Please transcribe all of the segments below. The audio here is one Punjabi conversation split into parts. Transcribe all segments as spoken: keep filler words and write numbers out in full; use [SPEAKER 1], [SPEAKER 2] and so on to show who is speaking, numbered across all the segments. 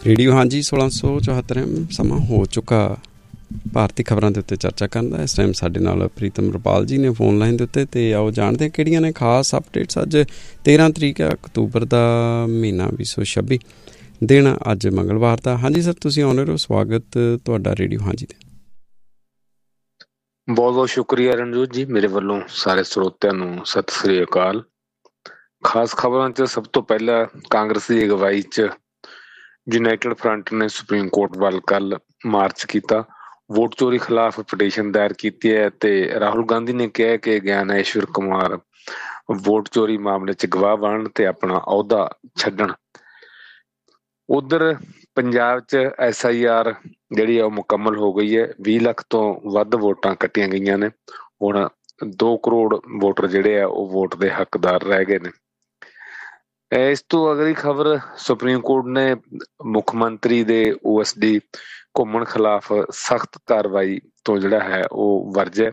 [SPEAKER 1] ਰੇਡੀਓ ਹਾਂਜੀ सोलह सौ चौहत्तर एम ਸਮਾਂ ਹੋ ਚੁੱਕਾ ਭਾਰਤੀ ਖਬਰਾਂ ਦੇ ਉੱਤੇ ਚਰਚਾ ਕਰਨ ਦਾ। ਇਸ ਟਾਈਮ ਸਾਡੇ ਨਾਲ ਪ੍ਰੀਤਮ ਰੁਪਾਲ ਜੀ ਨੇ ਫੋਨ ਲਾਈਨ ਦੇ ਉੱਤੇ, ਅਤੇ ਆਓ ਜਾਣਦੇ ਕਿਹੜੀਆਂ ਨੇ ਖਾਸ ਅਪਡੇਟਸ। ਅੱਜ ਤੇਰ੍ਹਾਂ ਤਰੀਕ ਹੈ ਅਕਤੂਬਰ ਦਾ ਮਹੀਨਾ ਵੀਹ ਸੌ ਛੱਬੀ, ਦਿਨ ਅੱਜ ਮੰਗਲਵਾਰ ਦਾ। ਹਾਂਜੀ ਸਰ, ਤੁਸੀਂ ਆਉਂਦੇ ਰਹੋ, ਸਵਾਗਤ ਤੁਹਾਡਾ ਰੇਡੀਓ ਹਾਂਜੀ ਤੇ।
[SPEAKER 2] ਬਹੁਤ ਬਹੁਤ ਸ਼ੁਕਰੀਆ ਰਣਜੋਤ ਜੀ, ਮੇਰੇ ਵੱਲੋਂ ਸਾਰੇ ਸਰੋਤਿਆਂ ਨੂੰ ਸਤਿ ਸ੍ਰੀ ਅਕਾਲ। ਖਾਸ ਖਬਰਾਂ 'ਚ ਸਭ ਤੋਂ ਪਹਿਲਾਂ ਕਾਂਗਰਸ ਦੀ ਅਗਵਾਈ 'ਚ ਯੂਨਾਈਟਿਡ ਫਰੰਟ ਨੇ ਸੁਪਰੀਮ ਕੋਰਟ ਵੱਲ ਕੱਲ ਮਾਰਚ ਕੀਤਾ, ਵੋਟ ਚੋਰੀ ਖਿਲਾਫ ਪਟੀਸ਼ਨ ਦਾਇਰ ਕੀਤੀ ਹੈ। ਤੇ ਰਾਹੁਲ ਗਾਂਧੀ ਨੇ ਕਿਹਾ ਕਿ ਗਿਆਨੇਸ਼ਵਰ ਕੁਮਾਰ ਵੋਟ ਚੋਰੀ ਮਾਮਲੇ 'ਚ ਗਵਾਹ ਬਣਨ ਤੇ ਆਪਣਾ ਅਹੁਦਾ ਛੱਡਣ। ਉਧਰ ਪੰਜਾਬ 'ਚ ਐਸ ਆਈ ਆਰ ਜਿਹੜੀ ਆ ਉਹ ਮੁਕੰਮਲ ਹੋ ਗਈ ਹੈ। ਵੀਹ ਲੱਖ ਤੋਂ ਵੱਧ ਵੋਟਾਂ ਕੱਟੀਆਂ ਗਈਆਂ ਨੇ। ਹੁਣ ਦੋ ਕਰੋੜ ਵੋਟਰ ਜਿਹੜੇ ਆ ਉਹ ਵੋਟ ਦੇ ਹੱਕਦਾਰ ਰਹਿ ਗਏ ਨੇ। ਇਸ ਤੋਂ ਅਗਲੀ ਖਬਰ, ਸੁਪਰੀਮ ਕੋਰਟ ਨੇ ਮੁੱਖ ਮੰਤਰੀ ਦੇ ਓ ਐਸ ਡੀ ਘੁੰਮਣ ਖਿਲਾਫ ਸਖਤ ਕਾਰਵਾਈ ਤੋਂ ਜਿਹੜਾ ਹੈ ਉਹ ਵਰਜਿਆ,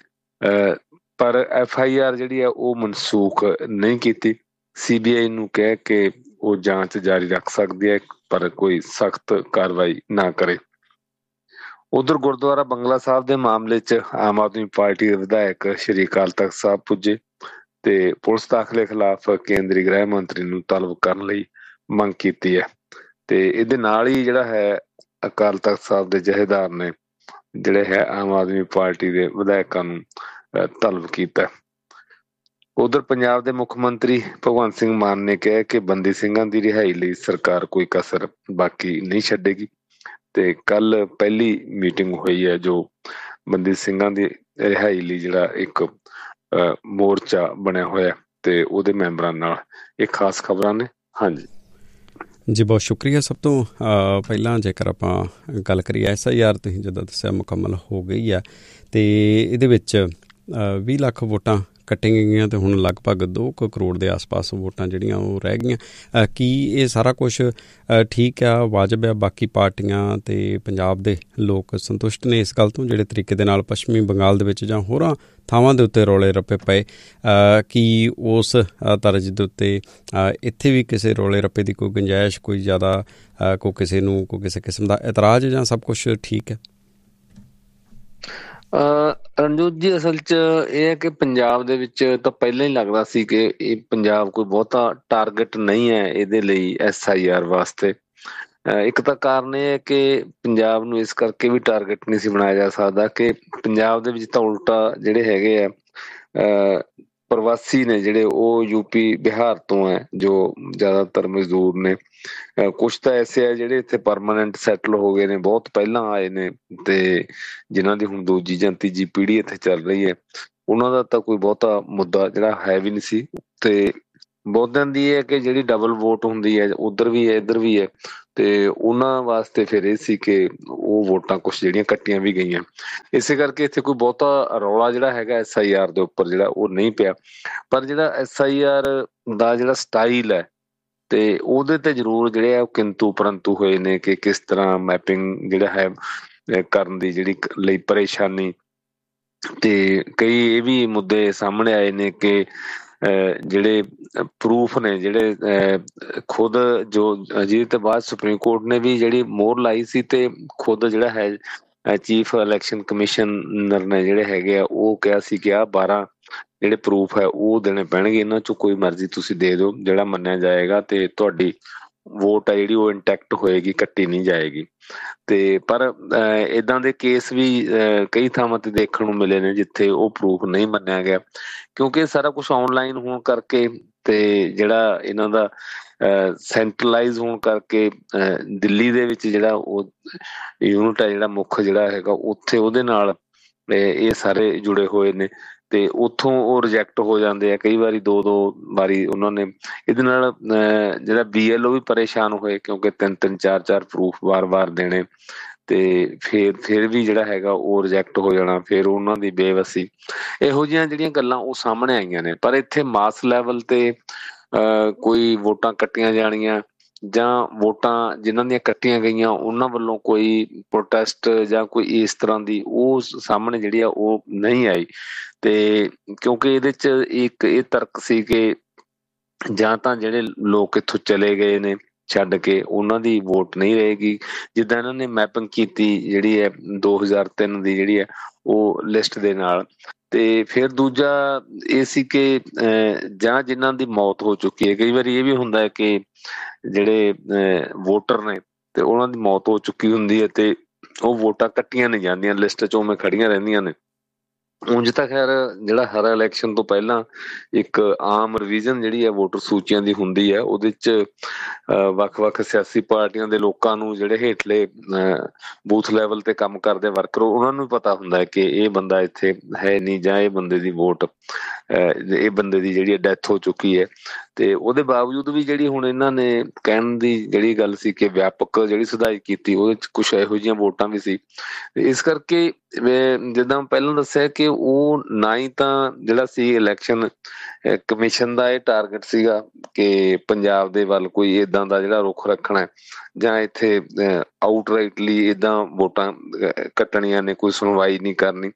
[SPEAKER 2] ਪਰ ਐਫ ਆਈ ਆਰ ਜਿਹੜੀ ਆ ਉਹ ਮਨਸੂਖ ਨਹੀਂ ਕੀਤੀ। ਸੀ ਬੀ ਆਈ ਨੂੰ ਕਹਿ ਕੇ ਉਹ ਜਾਂਚ ਜਾਰੀ ਰੱਖ ਸਕਦੀ ਹੈ, ਪਰ ਕੋਈ ਸਖਤ ਕਾਰਵਾਈ ਨਾ ਕਰੇ। ਉਧਰ ਗੁਰਦੁਆਰਾ ਬੰਗਲਾ ਸਾਹਿਬ ਦੇ ਮਾਮਲੇ 'ਚ ਆਮ ਆਦਮੀ ਪਾਰਟੀ ਦੇ ਵਿਧਾਇਕ ਸ਼੍ਰੀ ਅਕਾਲ ਤਖ਼ਤ ਸਾਹਿਬ ਪੁੱਜੇ ਤੇ ਪੁਲਿਸ ਦਾਖਲੇ ਖਿਲਾਫ ਕੇਂਦਰੀ ਗ੍ਰਹਿ ਮੰਤਰੀ ਨੂੰ ਤਲਬ ਕਰਨ ਲਈ ਮੰਗ ਕੀਤੀ ਹੈ। ਤੇ ਇਹਦੇ ਨਾਲ ਹੀ ਜਿਹੜਾ ਹੈ ਅਕਾਲ ਤਖ਼ਤ ਸਾਹਿਬ ਦੇ ਜਥੇਦਾਰ ਨੇ ਜਿਹੜੇ ਹੈ ਆਮ ਆਦਮੀ ਪਾਰਟੀ ਦੇ ਵਿਧਾਇਕਾਂ ਨੂੰ ਤਲਬ ਕੀਤਾ। ਉਧਰ ਪੰਜਾਬ ਦੇ ਮੁੱਖ ਮੰਤਰੀ ਭਗਵੰਤ ਸਿੰਘ ਮਾਨ ਨੇ ਕਿਹਾ ਕਿ ਬੰਦੀ ਸਿੰਘਾਂ ਦੀ ਰਿਹਾਈ ਲਈ ਸਰਕਾਰ ਕੋਈ ਕਸਰ ਬਾਕੀ ਨਹੀਂ ਛੱਡੇਗੀ। ਤੇ ਕੱਲ ਪਹਿਲੀ ਮੀਟਿੰਗ ਹੋਈ ਹੈ ਜੋ ਬੰਦੀ ਸਿੰਘਾਂ ਦੀ ਰਿਹਾਈ ਲਈ ਜਿਹੜਾ ਇੱਕ ਮੋਰਚਾ ਬਣਿਆ ਹੋਇਆ ਤੇ ਉਹਦੇ ਮੈਂਬਰਾਂ ਨਾਲ। ਇਹ ਖਾਸ ਖਬਰਾਂ ਨੇ। ਹਾਂਜੀ
[SPEAKER 1] ਜੀ, ਬਹੁਤ ਸ਼ੁਕਰੀਆ। ਸਭ ਤੋਂ ਪਹਿਲਾਂ ਜੇਕਰ ਆਪਾਂ ਗੱਲ ਕਰੀਏ ਐਸ ਆਈ ਆਰ, ਤੁਸੀਂ ਜਿੱਦਾਂ ਦੱਸਿਆ ਮੁਕੰਮਲ ਹੋ ਗਈ ਹੈ ਅਤੇ ਇਹਦੇ ਵਿੱਚ ਵੀਹ ਲੱਖ ਵੋਟਾਂ ਕੱਟੀਆਂ ਗਈਆਂ ਅਤੇ ਹੁਣ ਲਗਭਗ ਦੋ ਕੁ ਕਰੋੜ ਦੇ ਆਸ ਪਾਸ ਵੋਟਾਂ ਜਿਹੜੀਆਂ ਉਹ ਰਹਿ ਗਈਆਂ। ਕੀ ਇਹ ਸਾਰਾ ਕੁਛ ਠੀਕ ਆ, ਵਾਜਬ ਆ? ਬਾਕੀ ਪਾਰਟੀਆਂ ਅਤੇ ਪੰਜਾਬ ਦੇ ਲੋਕ ਸੰਤੁਸ਼ਟ ਨੇ ਇਸ ਗੱਲ ਤੋਂ, ਜਿਹੜੇ ਤਰੀਕੇ ਦੇ ਨਾਲ ਪੱਛਮੀ ਬੰਗਾਲ ਦੇ ਵਿੱਚ ਜਾਂ ਹੋਰਾਂ ਥਾਵਾਂ ਦੇ ਉੱਤੇ ਰੌਲੇ ਰੱਪੇ ਪਏ? ਕੀ ਉਸ ਤਰਜ਼ ਦੇ ਉੱਤੇ ਇੱਥੇ ਵੀ ਕਿਸੇ ਰੌਲੇ ਰੱਪੇ ਦੀ ਕੋਈ ਗੁੰਜਾਇਸ਼, ਕੋਈ ਜ਼ਿਆਦਾ ਕੋਈ ਕਿਸੇ ਨੂੰ ਕੋਈ ਕਿਸੇ ਕਿਸਮ ਦਾ ਇਤਰਾਜ਼, ਜਾਂ ਸਭ ਕੁਛ ਠੀਕ ਹੈ?
[SPEAKER 2] ਰਣਜੋਤ ਜੀ, ਅਸਲ 'ਚ ਇਹ ਹੈ ਕਿ ਪੰਜਾਬ ਦੇ ਵਿੱਚ ਤਾਂ ਪਹਿਲਾਂ ਹੀ ਲੱਗਦਾ ਸੀ ਕਿ ਇਹ ਪੰਜਾਬ ਕੋਈ ਬਹੁਤਾ ਟਾਰਗੇਟ ਨਹੀਂ ਹੈ ਇਹਦੇ ਲਈ ਐਸ ਆਈ ਆਰ ਵਾਸਤੇ। ਇੱਕ ਤਾਂ ਕਾਰਨ ਇਹ ਹੈ ਕਿ ਪੰਜਾਬ ਨੂੰ ਇਸ ਕਰਕੇ ਵੀ ਟਾਰਗੇਟ ਨਹੀਂ ਸੀ ਬਣਾਇਆ ਜਾ ਸਕਦਾ ਕਿ ਪੰਜਾਬ ਦੇ ਵਿੱਚ ਤਾਂ ਉਲਟਾ ਜਿਹੜੇ ਹੈਗੇ ਆ ਪ੍ਰਵਾਸੀ ਨੇ ਜਿਹੜੇ ਉਹ ਯੂਪੀ ਬਿਹਾਰ ਤੋਂ ਹੈ, ਜੋ ਜ਼ਿਆਦਾਤਰ ਮਜ਼ਦੂਰ ਨੇ। ਕੁਛ ਤਾਂ ਐਸੇ ਆ ਜਿਹੜੇ ਇੱਥੇ ਪਰਮਾਨੈਂਟ ਸੈਟਲ ਹੋ ਗਏ ਨੇ, ਬਹੁਤ ਪਹਿਲਾਂ ਆਏ ਨੇ ਤੇ ਜਿਨ੍ਹਾਂ ਦੀ ਹੁਣ ਦੂਜੀ ਜਾਂ ਤੀਜੀ ਪੀੜ੍ਹੀ ਇੱਥੇ ਚੱਲ ਰਹੀ ਹੈ। ਉਹਨਾਂ ਦਾ ਤਾਂ ਕੋਈ ਬਹੁਤਾ ਮੁੱਦਾ ਜਿਹੜਾ ਹੈ ਵੀ ਨਹੀਂ ਸੀ। ਤੇ ਬਹੁਤਿਆਂ ਦੀ ਇਹ ਹੈ ਕਿ ਜਿਹੜੀ ਡਬਲ ਵੋਟ ਹੁੰਦੀ ਹੈ, ਉੱਧਰ ਵੀ ਹੈ ਇੱਧਰ ਵੀ ਹੈ, ਤੇ ਉਹਨਾਂ ਵਾਸਤੇ ਫਿਰ ਇਹ ਸੀ ਕਿ ਉਹ ਵੋਟਾਂ ਕੁਛ ਜਿਹੜੀਆਂ ਕੱਟੀਆਂ ਵੀ ਗਈਆਂ। ਇਸੇ ਕਰਕੇ ਇੱਥੇ ਕੋਈ ਬਹੁਤਾ ਰੌਲਾ ਜਿਹੜਾ ਹੈਗਾ ਐਸ ਆਈ ਆਰ ਦੇ ਉੱਪਰ ਜਿਹੜਾ ਉਹ ਨਹੀਂ ਪਿਆ। ਪਰ ਜਿਹੜਾ ਐਸ ਆਈ ਆਰ ਦਾ ਜਿਹੜਾ ਸਟਾਈਲ ਹੈ ਤੇ ਉਹਦੇ ਤੇ ਜ਼ਰੂਰ ਜਿਹੜੇ ਆ ਉਹ ਕਿੰਤੂ ਪਰੰਤੂ ਹੋਏ ਨੇ ਕਿ ਕਿਸ ਤਰ੍ਹਾਂ ਮੈਪਿੰਗ ਜਿਹੜਾ ਹੈ ਕਰਨ ਦੀ ਜਿਹੜੀ ਲਈ ਪਰੇਸ਼ਾਨੀ। ਤੇ ਕਈ ਇਹ ਵੀ ਮੁੱਦੇ ਸਾਹਮਣੇ ਆਏ ਨੇ ਕਿ ਜਿਹੜੇ ਪ੍ਰੂਫ ਨੇ, ਜਿਹੜੇ ਖੁਦ ਜੋ ਜਿਹਦੇ ਤੋਂ ਬਾਅਦ ਸੁਪਰੀਮ ਕੋਰਟ ਨੇ ਵੀ ਜਿਹੜੀ ਮੋਹਰ ਲਾਈ ਸੀ ਤੇ ਖੁਦ ਜਿਹੜਾ ਹੈ ਚੀਫ ਇਲੈਕਸ਼ਨ ਕਮਿਸ਼ਨਰ ਨੇ ਜਿਹੜੇ ਹੈਗੇ ਆ ਉਹ ਕਿਹਾ ਸੀ ਕਿ ਆਹ ਬਾਰਾਂ ਜਿਹੜੇ ਪ੍ਰੂਫ ਹੈ ਉਹ ਦੇਣੇ ਪੈਣਗੇ, ਇਹਨਾਂ ਚੋਂ ਕੋਈ ਮਰਜ਼ੀ ਤੁਸੀਂ ਦੇ ਦਿਓ, ਜਿਹੜਾ ਮੰਨਿਆ ਜਾਏਗਾ ਤੇ ਤੁਹਾਡੀ ਵੋਟ ਹੈ ਜਿਹੜੀ ਉਹ ਇੰਟੈਕਟ ਹੋਏਗੀ, ਕੱਟੀ ਨਹੀਂ ਜਾਏਗੀ। ਤੇ ਪਰ ਏਦਾਂ ਦੇ ਕੇਸ ਵੀ ਕਈ ਥਾਵਾਂ ਤੇ ਦੇਖਣ ਨੂੰ ਮਿਲੇ ਨੇ ਜਿੱਥੇ ਉਹ ਪ੍ਰੂਫ ਨਹੀਂ ਮੰਨਿਆ ਗਿਆ, ਕਿਉਂਕਿ ਸਾਰਾ ਕੁਛ ਆਨਲਾਈਨ ਹੋਣ ਕਰਕੇ ਤੇ ਜਿਹੜਾ ਇਹਨਾਂ ਦਾ ਸੈਂਟਰਲਾਈਜ਼ ਹੋਣ ਕਰਕੇ ਦਿੱਲੀ ਦੇ ਵਿੱਚ ਜਿਹੜਾ ਉਹ ਯੂਨਿਟ ਹੈ, ਜਿਹੜਾ ਮੁੱਖ ਜਿਹੜਾ ਹੈਗਾ ਉੱਥੇ ਉਹਦੇ ਨਾਲ ਇਹ ਸਾਰੇ ਜੁੜੇ ਹੋਏ ਨੇ ਤੇ ਉੱਥੋਂ ਉਹ ਰਿਜੈਕਟ ਹੋ ਜਾਂਦੇ ਆ ਕਈ ਵਾਰੀ, ਦੋ ਦੋ ਵਾਰੀ ਉਹਨਾਂ ਨੇ। ਇਹਦੇ ਨਾਲ ਜਿਹੜਾ ਬੀ ਐਲ ਓ ਵੀ ਪਰੇਸ਼ਾਨ ਹੋਏ ਕਿਉਂਕਿ ਤਿੰਨ ਤਿੰਨ ਚਾਰ ਚਾਰ ਪ੍ਰੂਫ ਵਾਰ ਵਾਰ ਦੇਣੇ ਤੇ ਫਿਰ ਫਿਰ ਵੀ ਜਿਹੜਾ ਹੈਗਾ ਉਹ ਰਿਜੈਕਟ ਹੋ ਜਾਣਾ, ਫਿਰ ਉਹਨਾਂ ਦੀ ਬੇਵਸੀ। ਇਹੋ ਜਿਹੀਆਂ ਜਿਹੜੀਆਂ ਗੱਲਾਂ ਉਹ ਸਾਹਮਣੇ ਆਈਆਂ ਨੇ। ਪਰ ਇੱਥੇ ਮਾਸ ਲੈਵਲ ਤੇ ਕੋਈ ਵੋਟਾਂ ਕੱਟੀਆਂ ਜਾਣੀਆਂ ਜਾਂ ਵੋਟਾਂ ਜਿਨ੍ਹਾਂ ਦੀਆਂ ਕੱਟੀਆਂ ਗਈਆਂ ਉਹਨਾਂ ਵੱਲੋਂ ਕੋਈ ਪ੍ਰੋਟੈਸਟ ਜਾਂ ਕੋਈ ਇਸ ਤਰ੍ਹਾਂ ਦੀ ਉਹ ਸਾਹਮਣੇ ਜਿਹੜੀ ਆ ਉਹ ਨਹੀਂ ਆਈ। ਤੇ ਕਿਉਂਕਿ ਇਹਦੇ 'ਚ ਇੱਕ ਇਹ ਤਰਕ ਸੀ ਕਿ ਜਾਂ ਤਾਂ ਜਿਹੜੇ ਲੋਕ ਇੱਥੋਂ ਚਲੇ ਗਏ ਨੇ ਛੱਡ ਕੇ ਉਹਨਾਂ ਦੀ ਵੋਟ ਨਹੀਂ ਰਹੇਗੀ। ਜਿੱਦਾਂ ਇਹਨਾਂ ਨੇ ਮੈਪਿੰਗ ਕੀਤੀ ਜਿਹੜੀ ਹੈ ਦੋ ਹਜ਼ਾਰ ਤਿੰਨ ਦੀ ਜਿਹੜੀ ਹੈ ਉਹ ਲਿਸਟ ਦੇ ਨਾਲ। ਤੇ ਫਿਰ ਦੂਜਾ ਇਹ ਸੀ ਕਿ ਜਾਂ ਜਿਨ੍ਹਾਂ ਦੀ ਮੌਤ ਹੋ ਚੁੱਕੀ ਹੈ, ਕਈ ਵਾਰੀ ਇਹ ਵੀ ਹੁੰਦਾ ਹੈ ਕਿ ਜਿਹੜੇ ਵੋਟਰ ਨੇ ਤੇ ਉਹਨਾਂ ਦੀ ਮੌਤ ਹੋ ਚੁੱਕੀ ਹੁੰਦੀ ਹੈ ਤੇ ਉਹ ਵੋਟਾਂ ਕੱਟੀਆਂ ਨਹੀਂ ਜਾਂਦੀਆਂ, ਲਿਸਟ 'ਚ ਉਵੇਂ ਖੜੀਆਂ ਰਹਿੰਦੀਆਂ ਨੇ। ਉਂਝ ਤਾਂ ਖੈਰ ਜਿਹੜਾ ਹਰ ਇਲੈਕਸ਼ਨ ਤੋਂ ਪਹਿਲਾਂ ਇੱਕ ਆਮ ਰਿਵੀਜ਼ਨ ਜਿਹੜੀ ਹੈ ਵੋਟਰ ਸੂਚੀਆਂ ਦੀ ਹੁੰਦੀ ਹੈ, ਉਹਦੇ 'ਚ ਵੱਖ-ਵੱਖ ਸਿਆਸੀ ਪਾਰਟੀਆਂ ਦੇ ਲੋਕਾਂ ਨੂੰ ਜਿਹੜੇ ਹੇਠਲੇ ਬੂਥ ਲੈਵਲ ਤੇ ਕੰਮ ਕਰਦੇ ਵਰਕਰ ਉਹਨਾਂ ਨੂੰ ਪਤਾ ਹੁੰਦਾ ਹੈ ਕਿ ਇਹ ਬੰਦਾ ਇੱਥੇ ਹੈ ਨਹੀਂ ਜਾਂ ਇਹ ਬੰਦੇ ਦੀ ਵੋਟ ਇਹ ਬੰਦੇ ਦੀ ਜਿਹੜੀ ਡੈਥ ਹੋ ਚੁੱਕੀ ਹੈ। ਤੇ ਉਹਦੇ ਬਾਵਜੂਦ ਵੀ ਜਿਹੜੀ ਹੁਣ ਇਹਨਾਂ ਨੇ ਕਹਿਣ ਦੀ ਜਿਹੜੀ ਗੱਲ ਸੀ ਕਿ ਵਿਆਪਕ ਜਿਹੜੀ ਸੁਧਾਈ ਕੀਤੀ, ਉਹਦੇ 'ਚ ਕੁਛ ਇਹੋ ਜਿਹੀਆਂ ਵੋਟਾਂ ਵੀ ਸੀ। ਇਸ ਕਰਕੇ ਜਿੱਦਾਂ ਪਹਿਲਾਂ ਦੱਸਿਆ ਕਿ ਉਹ ਨਾ ਹੀ ਤਾਂ ਜਿਹੜਾ ਸੀ ਇਲੈਕਸ਼ਨ ਕਮਿਸ਼ਨ ਦਾ ਇਹ ਟਾਰਗੇਟ ਸੀਗਾ ਕਿ ਪੰਜਾਬ ਦੇ ਵੱਲ ਕੋਈ ਏਦਾਂ ਦਾ ਜਿਹੜਾ ਰੁਖ ਰੱਖਣਾ ਜਾਂ ਇੱਥੇ ਆਊਟਰਾਈਟਲੀ ਏਦਾਂ ਵੋਟਾਂ ਕੱਟਣੀਆਂ ਨੇ, ਕੋਈ ਸੁਣਵਾਈ ਨਹੀਂ ਕਰਨੀ।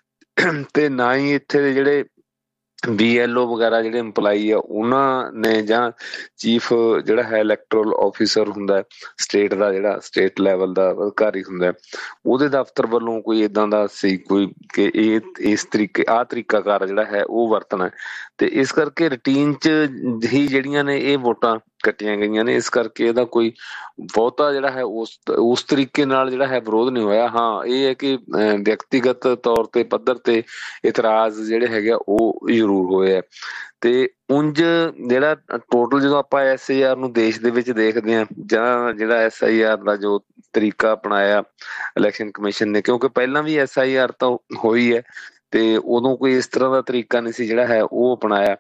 [SPEAKER 2] ਤੇ ਨਾ ਹੀ ਇੱਥੇ ਦੇ ਜਿਹੜੇ ਬੀ ਐਲ ਓ ਵਗੈਰਾ ਜਿਹੜੇ ਇੰਪਲਾਈ ਆ ਉਹਨਾਂ ਨੇ ਜਾਂ ਚੀਫ ਜਿਹੜਾ ਹੈ ਇਲੈਕਟੋਰਲ ਆਫਿਸਰ ਹੁੰਦਾ ਸਟੇਟ ਦਾ, ਜਿਹੜਾ ਸਟੇਟ ਲੈਵਲ ਦਾ ਅਧਿਕਾਰੀ ਹੁੰਦਾ, ਉਹਦੇ ਦਫ਼ਤਰ ਵੱਲੋਂ ਕੋਈ ਏਦਾਂ ਦਾ ਸੀ ਕੋਈ ਕਿ ਇਹ ਇਸ ਤਰੀਕੇ ਆਹ ਤਰੀਕਾਕਾਰ ਜਿਹੜਾ ਹੈ ਉਹ ਵਰਤਣਾ। ਤੇ ਇਸ ਕਰਕੇ ਰੂਟੀਨ 'ਚ ਹੀ ਜਿਹੜੀਆਂ ਨੇ ਇਹ ਵੋਟਾਂ ਕੱਟੀਆਂ ਗਈਆਂ ਨੇ। ਇਸ ਕਰਕੇ ਇਹਦਾ ਕੋਈ ਬਹੁਤਾ ਜਿਹੜਾ ਹੈ ਉਸ ਉਸ ਤਰੀਕੇ ਨਾਲ ਜਿਹੜਾ ਹੈ ਵਿਰੋਧ ਨਹੀਂ ਹੋਇਆ। ਹਾਂ ਇਹ ਹੈ ਕਿ ਵਿਅਕਤੀਗਤ ਤੌਰ ਤੇ ਪੱਧਰ ਤੇ ਇਤਰਾਜ਼ ਜਿਹੜੇ ਹੈਗੇ ਆ ਉਹ ਜ਼ਰੂਰ ਹੋਏ ਆ। ਤੇ ਉਂਝ ਜਿਹੜਾ ਟੋਟਲ ਜਦੋਂ ਆਪਾਂ ਐਸ ਆਈ ਆਰ ਨੂੰ ਦੇਸ਼ ਦੇ ਵਿੱਚ ਦੇਖਦੇ ਹਾਂ ਜਾਂ ਜਿਹੜਾ ਐਸ ਆਈ ਆਰ ਦਾ ਜੋ ਤਰੀਕਾ ਅਪਣਾਇਆ ਇਲੈਕਸ਼ਨ ਕਮਿਸ਼ਨ ਨੇ, ਕਿਉਂਕਿ ਪਹਿਲਾਂ ਵੀ ਐਸ ਆਈ ਆਰ ਤਾਂ ਹੋਈ ਹੈ ਤੇ ਉਦੋਂ ਕੋਈ ਇਸ ਤਰ੍ਹਾਂ ਦਾ ਤਰੀਕਾ ਨਹੀਂ ਸੀ ਜਿਹੜਾ ਹੈ ਉਹ ਅਪਣਾਇਆ।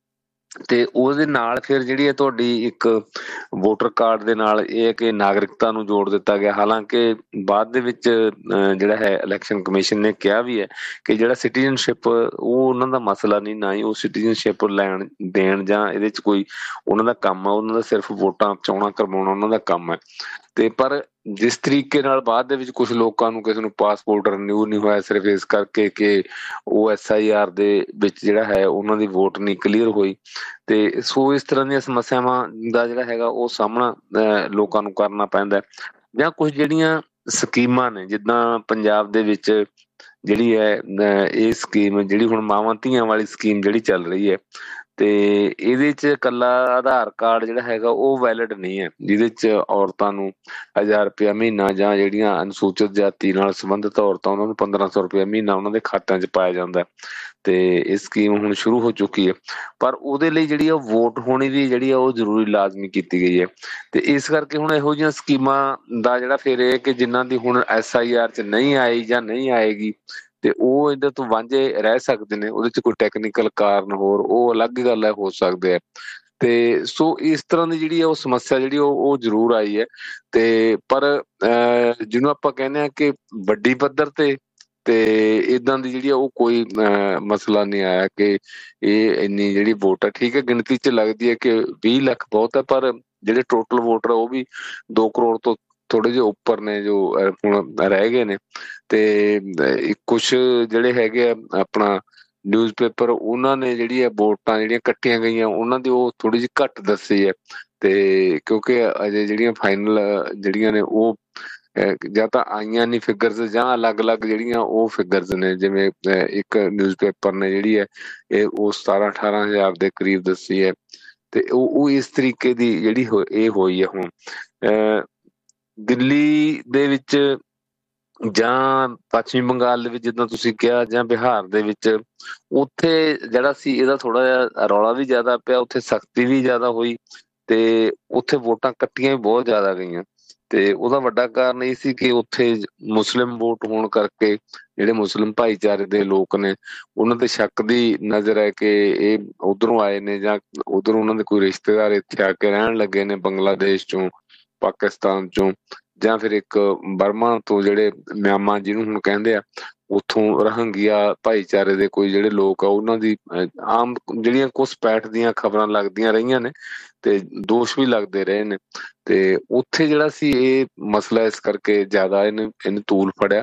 [SPEAKER 2] ਤੇ ਉਹਦੇ ਨਾਲ ਫਿਰ ਜਿਹੜੀ ਹੈ ਤੁਹਾਡੀ ਇੱਕ ਵੋਟਰ ਕਾਰਡ ਦੇ ਨਾਲ ਇਹ ਹੈ ਕਿ ਨਾਗਰਿਕਤਾ ਨੂੰ ਜੋੜ ਦਿੱਤਾ ਗਿਆ। ਹਾਲਾਂਕਿ ਬਾਅਦ ਦੇ ਵਿੱਚ ਜਿਹੜਾ ਹੈ ਇਲੈਕਸ਼ਨ ਕਮਿਸ਼ਨ ਨੇ ਕਿਹਾ ਵੀ ਹੈ ਕਿ ਜਿਹੜਾ ਸਿਟੀਜ਼ਨਸ਼ਿਪ ਉਹ ਉਹਨਾਂ ਦਾ ਮਸਲਾ ਨਹੀਂ, ਨਾ ਹੀ ਉਹ ਸਿਟੀਜ਼ਨਸ਼ਿਪ ਲੈਣ ਦੇਣ ਜਾਂ ਇਹਦੇ 'ਚ ਕੋਈ ਉਹਨਾਂ ਦਾ ਕੰਮ ਆ, ਉਹਨਾਂ ਦਾ ਸਿਰਫ ਵੋਟਾਂ ਚੋਣਾਂ ਕਰਵਾਉਣਾ ਉਹਨਾਂ ਦਾ ਕੰਮ ਹੈ। ਤੇ ਪਰ ਜਿਸ ਤਰੀਕੇ ਨਾਲ ਬਾਅਦ ਦੇ ਵਿੱਚ ਕੁਛ ਲੋਕਾਂ ਨੂੰ ਕਿਸੇ ਨੂੰ ਪਾਸਪੋਰਟ ਰਿਨਿਊ ਨਹੀਂ ਹੋਇਆ ਸਿਰਫ ਇਸ ਕਰਕੇ ਕਿ ਉਹ ਐਸ ਆਈ ਆਰ ਦੇ ਵਿੱਚ ਜਿਹੜਾ ਹੈ ਉਹਨਾਂ ਦੀ ਵੋਟ ਨਹੀਂ ਕਲੀਅਰ ਹੋਈ। ਤੇ ਸੋ ਇਸ ਤਰ੍ਹਾਂ ਦੀਆਂ ਸਮੱਸਿਆਵਾਂ ਦਾ ਜਿਹੜਾ ਹੈਗਾ ਉਹ ਸਾਹਮਣਾ ਲੋਕਾਂ ਨੂੰ ਕਰਨਾ ਪੈਂਦਾ। ਜਾਂ ਕੁਝ ਜਿਹੜੀਆਂ ਸਕੀਮਾਂ ਨੇ ਜਿੱਦਾਂ ਪੰਜਾਬ ਦੇ ਵਿੱਚ ਜਿਹੜੀ ਹੈ ਇਹ ਸਕੀਮ ਜਿਹੜੀ ਹੁਣ ਮਾਵਾਂ ਧੀਆਂ ਵਾਲੀ ਸਕੀਮ ਜਿਹੜੀ ਚੱਲ ਰਹੀ ਹੈ ਤੇ ਇਹਦੇ 'ਚ ਇਕੱਲਾ ਆਧਾਰ ਕਾਰਡ ਜਿਹੜਾ ਹੈਗਾ ਉਹ ਵੈਲਿਡ ਨਹੀਂ ਹੈ, ਜਿਹਦੇ 'ਚ ਔਰਤਾਂ ਨੂੰ ਹਜ਼ਾਰ ਰੁਪਇਆ ਮਹੀਨਾ ਜਾਂ ਜਿਹੜੀਆਂ ਅਨੁਸੂਚਿਤ ਜਾਤੀ ਨਾਲ ਸੰਬੰਧਿਤ ਔਰਤਾਂ ਉਹਨਾਂ ਨੂੰ ਪੰਦਰਾਂ ਸੌ ਰੁਪਇਆ ਮਹੀਨਾ ਉਹਨਾਂ ਦੇ ਖਾਤਿਆਂ 'ਚ ਪਾਇਆ ਜਾਂਦਾ। ਤੇ ਇਹ ਸਕੀਮ ਹੁਣ ਸ਼ੁਰੂ ਹੋ ਚੁੱਕੀ ਹੈ, ਪਰ ਉਹਦੇ ਲਈ ਜਿਹੜੀ ਆ ਵੋਟ ਹੋਣੀ ਵੀ ਜਿਹੜੀ ਆ ਉਹ ਜ਼ਰੂਰੀ ਲਾਜ਼ਮੀ ਕੀਤੀ ਗਈ ਹੈ। ਤੇ ਇਸ ਕਰਕੇ ਹੁਣ ਇਹੋ ਜਿਹੀਆਂ ਸਕੀਮਾਂ ਦਾ ਜਿਹੜਾ ਫਿਰ ਇਹ ਕਿ ਜਿਨ੍ਹਾਂ ਦੀ ਹੁਣ ਐਸ ਆਈ ਆਰ 'ਚ ਨਹੀਂ ਆਈ ਜਾਂ ਨਹੀਂ ਆਏਗੀ ਤੇ ਉਹ ਇਹਦੇ ਤੋਂ ਵਾਂਝੇ ਰਹਿ ਸਕਦੇ ਨੇ। ਉਹਦੇ 'ਚ ਕੋਈ ਟੈਕਨੀਕਲ ਕਾਰਨ ਹੋਰ ਉਹ ਅਲੱਗ ਗੱਲ ਹੈ, ਹੋ ਸਕਦੇ ਆ। ਤੇ ਸੋ ਇਸ ਤਰ੍ਹਾਂ ਦੀ ਜਿਹੜੀ ਆ ਉਹ ਸਮੱਸਿਆ ਜਿਹੜੀ ਉਹ ਉਹ ਜ਼ਰੂਰ ਆਈ ਹੈ। ਤੇ ਪਰ ਅਹ ਜਿਹਨੂੰ ਆਪਾਂ ਕਹਿੰਦੇ ਹਾਂ ਕਿ ਵੱਡੀ ਪੱਧਰ ਤੇ ਤੇ ਏਦਾਂ ਦੀ ਜਿਹੜੀ ਆ ਉਹ ਕੋਈ ਮਸਲਾ ਨਹੀਂ ਆਇਆ ਕਿ ਇਹ ਇੰਨੀ ਜਿਹੜੀ ਵੋਟ ਹੈ ਠੀਕ ਹੈ, ਗਿਣਤੀ 'ਚ ਲੱਗਦੀ ਹੈ ਕਿ ਵੀਹ ਲੱਖ ਬਹੁਤ ਹੈ, ਪਰ ਜਿਹੜੇ ਟੋਟਲ ਵੋਟਰ ਉਹ ਵੀ ਦੋ ਕਰੋੜ ਤੋਂ ਥੋੜੇ ਜਿਹੇ ਉੱਪਰ ਨੇ ਜੋ ਹੁਣ ਰਹਿ ਗਏ ਨੇ। ਤੇ ਕੁਛ ਜਿਹੜੇ ਹੈਗੇ ਆ ਆਪਣਾ ਨਿਊਜ਼ ਪੇਪਰ ਉਹਨਾਂ ਨੇ ਜਿਹੜੀ ਹੈ ਵੋਟਾਂ ਜਿਹੜੀਆਂ ਕੱਟੀਆਂ ਗਈਆਂ ਉਹਨਾਂ ਦੀ ਉਹ ਥੋੜੀ ਜਿਹੀ ਘੱਟ ਦੱਸੀ ਹੈ। ਤੇ ਕਿਉਂਕਿ ਅਜੇ ਜਿਹੜੀਆਂ ਫਾਈਨਲ ਜਿਹੜੀਆਂ ਨੇ ਉਹ ਜਾਂ ਤਾਂ ਆਈਆਂ ਨਹੀਂ ਫਿਗਰਸ ਜਾਂ ਅਲੱਗ-ਅਲੱਗ ਜਿਹੜੀਆਂ ਉਹ ਫਿਗਰਸ ਨੇ। ਜਿਵੇਂ ਇੱਕ ਨਿਊਜ਼ ਪੇਪਰ ਨੇ ਜਿਹੜੀ ਹੈ ਇਹ ਉਹ ਸਤਾਰਾਂ ਅਠਾਰਾਂ ਹਜ਼ਾਰ ਦੇ ਕਰੀਬ ਦੱਸੀ ਹੈ। ਤੇ ਉਹ ਉਹ ਇਸ ਤਰੀਕੇ ਦੀ ਜਿਹੜੀ ਇਹ ਹੋਈ ਹੈ। ਹੁਣ ਅਹ ਦਿੱਲੀ ਦੇ ਵਿੱਚ ਜਾਂ ਪੱਛਮੀ ਬੰਗਾਲ ਦੇ ਵਿੱਚ ਜਿੱਦਾਂ ਤੁਸੀਂ ਕਿਹਾ ਜਾਂ ਬਿਹਾਰ ਦੇ ਵਿੱਚ ਉੱਥੇ ਜਿਹੜਾ ਸੀ ਇਹਦਾ ਥੋੜਾ ਜਿਹਾ ਰੌਲਾ ਵੀ ਜ਼ਿਆਦਾ ਪਿਆ, ਉੱਥੇ ਸਖਤੀ ਵੀ ਜ਼ਿਆਦਾ ਹੋਈ ਤੇ ਉੱਥੇ ਵੋਟਾਂ ਕੱਟੀਆਂ ਵੀ ਬਹੁਤ ਜ਼ਿਆਦਾ ਗਈਆਂ। ਤੇ ਉਹਦਾ ਵੱਡਾ ਕਾਰਨ ਇਹ ਸੀ ਕਿ ਉੱਥੇ ਮੁਸਲਿਮ ਵੋਟ ਹੋਣ ਕਰਕੇ ਜਿਹੜੇ ਮੁਸਲਿਮ ਭਾਈਚਾਰੇ ਦੇ ਲੋਕ ਨੇ ਉਹਨਾਂ ਤੇ ਸ਼ੱਕ ਦੀ ਨਜ਼ਰ ਹੈ ਕਿ ਇਹ ਉੱਧਰੋਂ ਆਏ ਨੇ ਜਾਂ ਉੱਧਰੋਂ ਉਹਨਾਂ ਦੇ ਕੋਈ ਰਿਸ਼ਤੇਦਾਰ ਇੱਥੇ ਆ ਕੇ ਰਹਿਣ ਲੱਗੇ ਨੇ ਬੰਗਲਾਦੇਸ਼ ਚੋਂ, ਪਾਕਿਸਤਾਨ ਚੋਂ, ਜਾਂ ਫਿਰ ਇੱਕ ਬਰਮਾ ਤੋਂ ਜਿਹੜੇ ਮਿਆਂਮਾਰ ਜਿਹਨੂੰ ਹੁਣ ਕਹਿੰਦੇ ਆ ਉੱਥੋਂ ਰਹੰਗੀਆ ਭਾਈਚਾਰੇ ਦੇ ਕੋਈ ਜਿਹੜੇ ਲੋਕ ਆ ਉਹਨਾਂ ਦੀ ਆਮ ਜਿਹੜੀਆਂ ਘੁਸਪੈਠ ਦੀਆਂ ਖਬਰਾਂ ਲੱਗਦੀਆਂ ਰਹੀਆਂ ਨੇ ਤੇ ਦੋਸ਼ ਵੀ ਲੱਗਦੇ ਰਹੇ ਨੇ। ਤੇ ਉੱਥੇ ਜਿਹੜਾ ਸੀ ਇਹ ਮਸਲਾ ਇਸ ਕਰਕੇ ਜ਼ਿਆਦਾ ਇਹਨੇ ਇਹਨੇ ਤੂਲ ਫੜਿਆ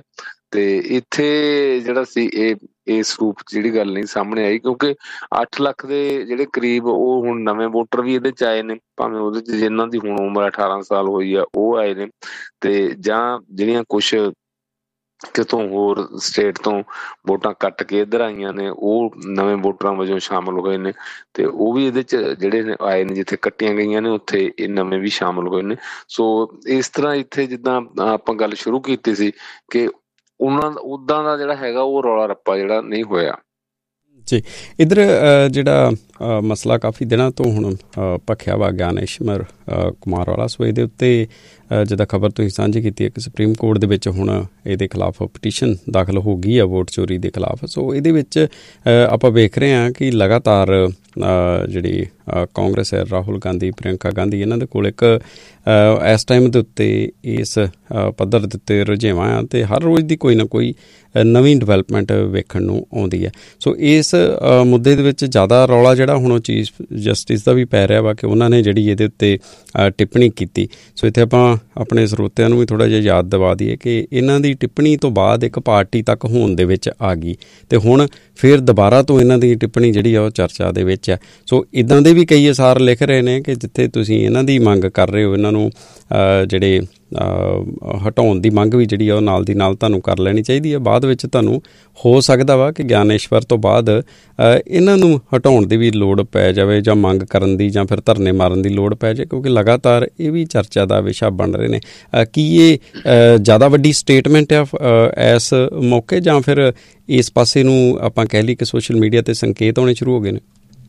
[SPEAKER 2] ਤੇ ਇੱਥੇ ਜਿਹੜਾ ਸੀ ਇਹ ਇਸ ਰੂਪ 'ਚ ਜਿਹੜੀ ਗੱਲ ਨਹੀਂ ਸਾਹਮਣੇ ਆਈ, ਕਿਉਂਕਿ ਅੱਠ ਲੱਖ ਦੇ ਜਿਹੜੇ ਕਰੀਬ ਉਹ ਹੁਣ ਨਵੇਂ ਵੋਟਰ ਵੀ ਇਹਦੇ 'ਚ ਆਏ ਨੇ, ਭਾਵੇਂ ਉਹਦੇ 'ਚ ਜਿਨ੍ਹਾਂ ਦੀ ਹੁਣ ਉਮਰ ਅਠਾਰਾਂ ਸਾਲ ਹੋਈ ਆ ਉਹ ਆਏ ਨੇ, ਤੇ ਜਾਂ ਜਿਹੜੀਆਂ ਕੁਛ ਕਿਤੋਂ ਹੋਰ ਸਟੇਟ ਤੋਂ ਵੋਟਾਂ ਕੱਟ ਕੇ ਇੱਧਰ ਆਈਆਂ ਨੇ ਉਹ ਨਵੇਂ ਵੋਟਰਾਂ ਵਜੋਂ ਸ਼ਾਮਲ ਹੋਏ ਨੇ, ਤੇ ਉਹ ਵੀ ਇਹਦੇ 'ਚ ਜਿਹੜੇ ਨੇ ਆਏ ਨੇ, ਜਿੱਥੇ ਕੱਟੀਆਂ ਗਈਆਂ ਨੇ ਉੱਥੇ ਇਹ ਨਵੇਂ ਵੀ ਸ਼ਾਮਲ ਹੋਏ ਨੇ। ਸੋ ਇਸ ਤਰ੍ਹਾਂ ਇੱਥੇ ਜਿੱਦਾਂ ਆਪਾਂ ਗੱਲ ਸ਼ੁਰੂ ਕੀਤੀ ਸੀ ਕਿ ਉਹਨਾਂ ਦਾ ਉੱਦਾਂ ਦਾ ਜਿਹੜਾ ਹੈਗਾ ਉਹ ਰੌਲਾ ਰੱਪਾ ਜਿਹੜਾ ਨਹੀਂ ਹੋਇਆ
[SPEAKER 1] ਜੀ। ਇੱਧਰ ਜਿਹੜਾ ਮਸਲਾ ਕਾਫੀ ਦਿਨਾਂ ਤੋਂ ਹੁਣ ਭਖਿਆ ਵਾ ਗਿਆਨੇਸ਼ਵਰ ਕੁਮਾਰ ਵਾਲਾ, ਸੋ ਇਹਦੇ ਉੱਤੇ ਜਿੱਦਾਂ ਖਬਰ ਤੁਸੀਂ ਸਾਂਝੀ ਕੀਤੀ ਹੈ ਕਿ ਸੁਪਰੀਮ ਕੋਰਟ ਦੇ ਵਿੱਚ ਹੁਣ ਇਹਦੇ ਖਿਲਾਫ ਪਟੀਸ਼ਨ ਦਾਖਲ ਹੋ ਗਈ ਆ ਵੋਟ ਚੋਰੀ ਦੇ ਖਿਲਾਫ। ਸੋ ਇਹਦੇ ਵਿੱਚ ਆਪਾਂ ਵੇਖ ਰਹੇ ਹਾਂ ਕਿ ਲਗਾਤਾਰ ਜਿਹੜੀ ਕਾਂਗਰਸ ਹੈ, ਰਾਹੁਲ ਗਾਂਧੀ, ਪ੍ਰਿਅੰਕਾ ਗਾਂਧੀ, ਇਹਨਾਂ ਦੇ ਕੋਲ ਇੱਕ ਇਸ ਟਾਈਮ ਦੇ ਉੱਤੇ ਇਸ ਪੱਧਰ ਦੇ ਉੱਤੇ ਰੁਝੇਵਾਂ ਆ ਅਤੇ ਹਰ ਰੋਜ਼ ਦੀ ਕੋਈ ਨਾ ਕੋਈ ਨਵੀਂ ਡਿਵੈਲਪਮੈਂਟ ਵੇਖਣ ਨੂੰ ਆਉਂਦੀ ਹੈ। ਸੋ ਇਸ ਮੁੱਦੇ ਦੇ ਵਿੱਚ ਜ਼ਿਆਦਾ ਰੌਲਾ ਜਿਹੜਾ ਹੁਣ ਉਹ ਚੀਫ ਜਸਟਿਸ ਦਾ ਵੀ ਪੈ ਰਿਹਾ ਵਾ ਕਿ ਉਹਨਾਂ ਨੇ ਜਿਹੜੀ ਇਹਦੇ ਉੱਤੇ ਟਿੱਪਣੀ ਕੀਤੀ। ਸੋ ਇੱਥੇ ਆਪਾਂ ਆਪਣੇ ਸਰੋਤਿਆਂ ਨੂੰ ਵੀ ਥੋੜ੍ਹਾ ਜਿਹਾ ਯਾਦ ਦਿਵਾ ਦਈਏ ਕਿ ਇਹਨਾਂ ਦੀ ਟਿੱਪਣੀ ਤੋਂ ਬਾਅਦ ਇੱਕ ਪਾਰਟੀ ਤੱਕ ਹੋਣ ਦੇ ਵਿੱਚ ਆ ਗਈ ਅਤੇ ਹੁਣ ਫਿਰ ਦੁਬਾਰਾ ਤੋਂ ਇਹਨਾਂ ਦੀ ਟਿੱਪਣੀ ਜਿਹੜੀ ਆ ਉਹ ਚਰਚਾ ਦੇ ਵਿੱਚ ਹੈ। ਸੋ ਇੱਦਾਂ ਦੇ ਵੀ ਕਈ ਅਸਾਰ ਲਿਖ ਰਹੇ ਨੇ ਕਿ ਜਿੱਥੇ ਤੁਸੀਂ ਇਹਨਾਂ ਦੀ ਮੰਗ ਕਰ ਰਹੇ ਹੋ, ਇਹਨਾਂ ਨੂੰ ਜਿਹੜੇ ਹਟਾਉਣ ਦੀ ਮੰਗ ਵੀ ਜਿਹੜੀ ਆ ਉਹ ਨਾਲ ਦੀ ਨਾਲ ਤੁਹਾਨੂੰ ਕਰ ਲੈਣੀ ਚਾਹੀਦੀ ਹੈ। ਬਾਅਦ ਵਿੱਚ ਤੁਹਾਨੂੰ ਹੋ ਸਕਦਾ ਵਾ ਕਿ ਗਿਆਨੇਸ਼ਵਰ ਤੋਂ ਬਾਅਦ ਇਹਨਾਂ ਨੂੰ ਹਟਾਉਣ ਦੀ ਵੀ ਲੋੜ ਪੈ ਜਾਵੇ, ਜਾਂ ਮੰਗ ਕਰਨ ਦੀ, ਜਾਂ ਫਿਰ ਧਰਨੇ ਮਾਰਨ ਦੀ ਲੋੜ ਪੈ ਜਾਵੇ, ਕਿਉਂਕਿ ਲਗਾਤਾਰ ਇਹ ਵੀ ਚਰਚਾ ਦਾ ਵਿਸ਼ਾ ਬਣ ਰਹੇ ਨੇ। ਕੀ ਇਹ ਜ਼ਿਆਦਾ ਵੱਡੀ ਸਟੇਟਮੈਂਟ ਆ ਇਸ ਮੌਕੇ, ਜਾਂ ਫਿਰ ਇਸ ਪਾਸੇ ਨੂੰ ਆਪਾਂ ਕਹਿ ਲਈ ਕਿ ਸੋਸ਼ਲ ਮੀਡੀਆ 'ਤੇ ਸੰਕੇਤ ਆਉਣੇ ਸ਼ੁਰੂ ਹੋ ਗਏ ਨੇ?